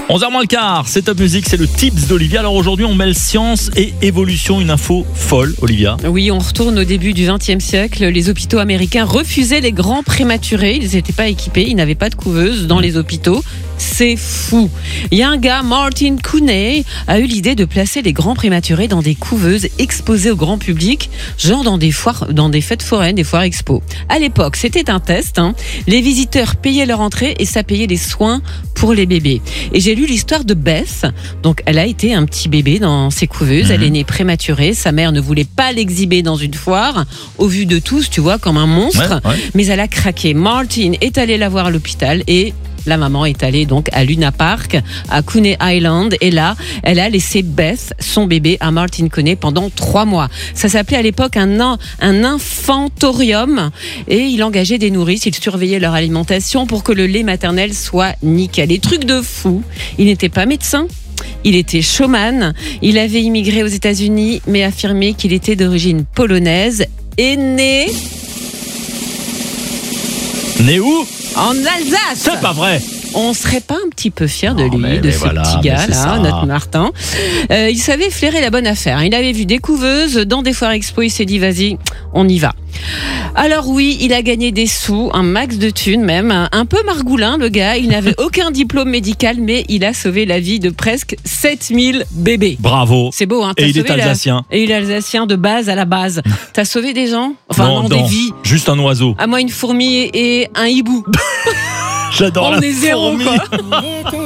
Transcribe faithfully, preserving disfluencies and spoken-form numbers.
onze heures moins le quart, c'est Top Music, c'est le Tips d'Olivia. Alors aujourd'hui, on mêle science et évolution, une info folle, Olivia. Oui, on retourne au début du vingtième siècle. Les hôpitaux américains refusaient les grands prématurés. Ils n'étaient pas équipés, ils n'avaient pas de couveuse dans les hôpitaux. C'est fou. Il y a un gars, Martin Cooney, a eu l'idée de placer les grands prématurés dans des couveuses exposées au grand public, genre dans des foires, dans des fêtes foraines, des foires expo. À l'époque, c'était un test. Hein. Les visiteurs payaient leur entrée et ça payait les soins pour les bébés. Et j'ai lu l'histoire de Beth. Donc, elle a été un petit bébé dans ses couveuses. Mmh. Elle est née prématurée. Sa mère ne voulait pas l'exhiber dans une foire, au vu de tous, tu vois, comme un monstre. Ouais, ouais. Mais elle a craqué. Martin est allé la voir à l'hôpital et la maman est allée donc à Luna Park, à Coney Island, et là, elle a laissé Beth, son bébé, à Martin Cooney pendant trois mois. Ça s'appelait à l'époque un, un infantorium, et il engageait des nourrices, il surveillait leur alimentation pour que le lait maternel soit nickel. Et truc de fou, il n'était pas médecin. Il était showman, il avait immigré aux États-Unis, mais affirmé qu'il était d'origine polonaise et né... Né où ? En Alsace. C'est pas vrai. On serait pas un petit peu fiers de non, lui, mais, de mais ce voilà, petit gars là, ça. notre Martin. Euh, il savait flairer la bonne affaire. Il avait vu des couveuses dans des foires expo. Il s'est dit vas-y, on y va. Alors oui, il a gagné des sous, un max de thunes même, un peu margoulin le gars. Il n'avait aucun diplôme médical, mais il a sauvé la vie de presque sept mille bébés. Bravo. C'est beau, hein. Et il est alsacien. La... Et il est alsacien de base à la base. T'as sauvé des gens ? Enfin non, non, non, des vies. Juste un oiseau. À moi une fourmi et un hibou. J'adore on la est zéro, fourmi. Quoi.